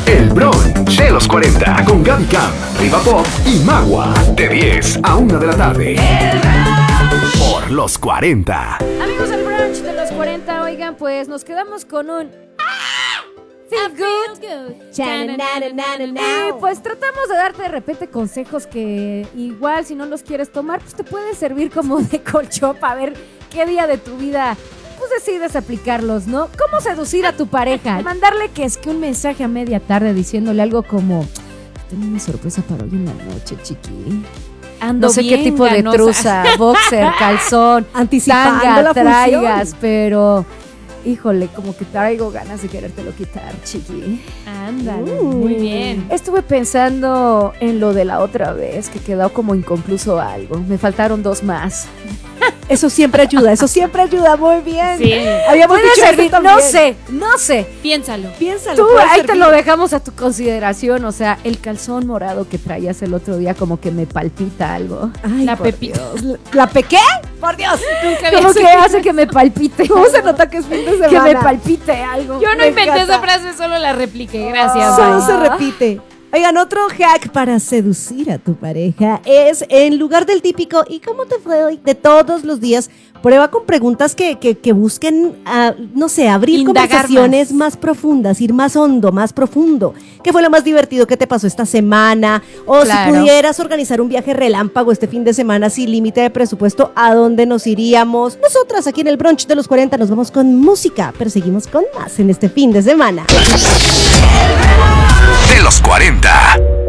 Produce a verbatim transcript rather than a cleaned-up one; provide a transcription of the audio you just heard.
El brunch de los cuarenta con Gaby Cam, Riva Pop y Magua. De diez a una de la tarde. Por los cuarenta. Amigos del brunch de los cuarenta, oigan, pues nos quedamos con un Feel Good. Y pues tratamos de darte de repente consejos que igual si no los quieres tomar, pues te pueden servir como de colchón para ver qué día de tu vida pues decides aplicarlos, ¿no? ¿Cómo seducir a tu pareja? Mandarle que es que un mensaje a media tarde diciéndole algo como: tengo una sorpresa para hoy en la noche, chiqui. Ando no sé bien, qué tipo ganosa. De truza, boxer, calzón, tanga traigas, pero híjole, como que traigo ganas de querértelo quitar, chiqui. Ándale, uh, muy bien. Estuve pensando en lo de la otra vez, que quedó como inconcluso algo. Me faltaron dos más. Eso siempre ayuda, eso siempre ayuda, muy bien. Sí. Habíamos dicho servir, no sé, no sé. Piénsalo. Piénsalo. Tú ahí servir. Te lo dejamos a tu consideración, o sea, el calzón morado que traías el otro día como que me palpita algo. Ay, la pepita. ¿La, ¿La pequé? Por Dios. Como que hace que me palpite. ¿Cómo se nota que es fin de semana? Que me palpite algo. Yo no me inventé encanta. esa frase, solo la repliqué. Gracias. Solo se repite. Oigan, otro hack para seducir a tu pareja es, en lugar del típico ¿y cómo te fue hoy? De todos los días, prueba con preguntas que, que, que busquen, uh, no sé, abrir Indagar conversaciones más. más profundas, ir más hondo, más profundo. ¿Qué fue lo más divertido que te pasó esta semana? O claro. Si pudieras organizar un viaje relámpago este fin de semana sin límite de presupuesto, ¿a dónde nos iríamos? Nosotras aquí en el brunch de los cuarenta nos vamos con música, pero seguimos con más en este fin de semana. De los cuarenta.